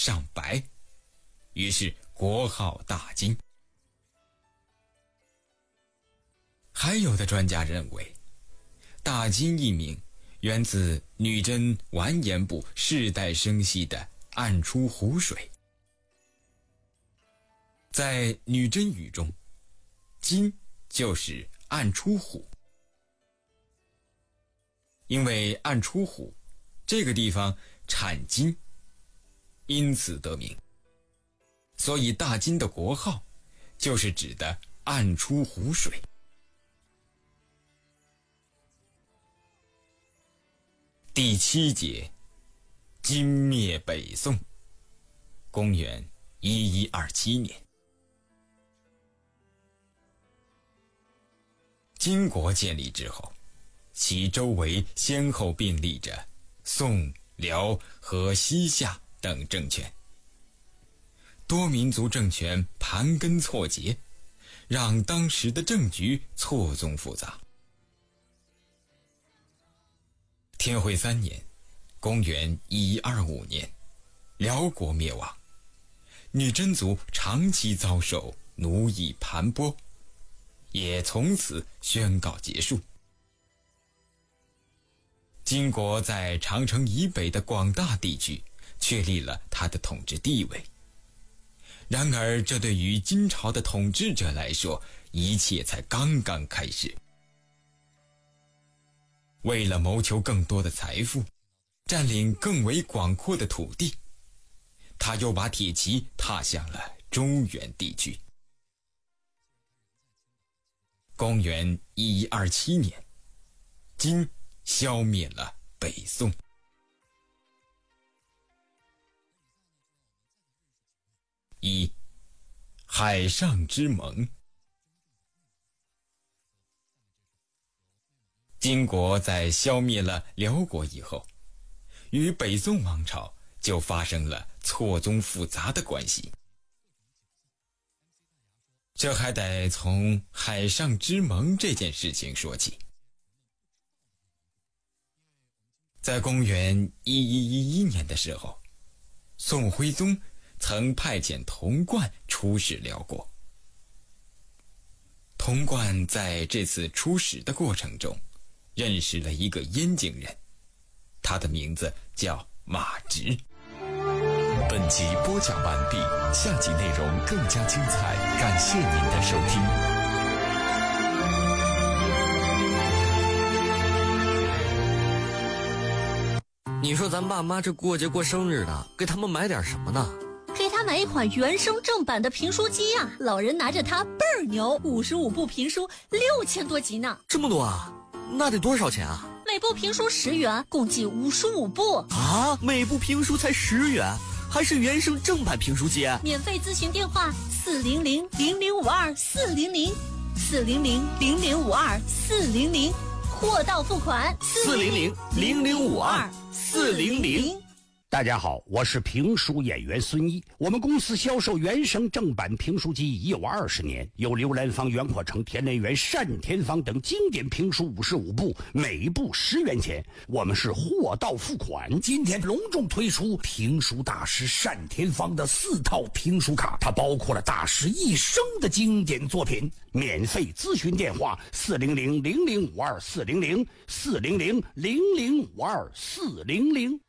上白，于是国号大金。还有的专家认为，大金一名源自女真完颜部世代生息的暗出湖水。在女真语中，金就是暗出湖，因为暗出湖这个地方产金，因此得名，所以大金的国号就是指的暗出湖水。第7节，金灭北宋，公元1127年。金国建立之后，其周围先后并立着宋、辽和西夏等政权，多民族政权盘根错节，让当时的政局错综复杂。天会3年，公元1125年，辽国灭亡，女真族长期遭受奴役盘剥，也从此宣告结束。金国在长城以北的广大地区确立了他的统治地位。然而，这对于金朝的统治者来说，一切才刚刚开始。为了谋求更多的财富，占领更为广阔的土地，他又把铁骑踏向了中原地区。公元1127年，金消灭了北宋。1. 海上之盟。金国在消灭了辽国以后，与北宋王朝就发生了错综复杂的关系。这还得从海上之盟这件事情说起。在公元1111年的时候，宋徽宗曾派遣童贯出使辽国。童贯在这次出使的过程中，认识了一个燕京人，他的名字叫马直。 本集播讲完毕，下集内容更加精彩，感谢您的收听。 你说咱爸妈这过节过生日的，给他们买点什么呢？ 给他买一款原声正版的评书机啊，老人拿着它倍儿牛，55部评书6000多集呢。 这么多啊？那得多少钱啊？ 每部评书10元，共计55部啊！每部评书才10元，还是原声正版评书机？ 免费咨询电话400-0052-400，400-0052-400，货到付款 400-0052-400。 大家好，我是评书演员孙一。我们公司销售原声正版评书机已有20年，有刘兰芳、袁阔成、田连元、单田芳等经典评书55部，每部10元钱。我们是货到付款。今天隆重推出评书大师单田芳的4套评书卡，它包括了大师一生的经典作品。免费咨询电话400-0052-400，400-0052-400。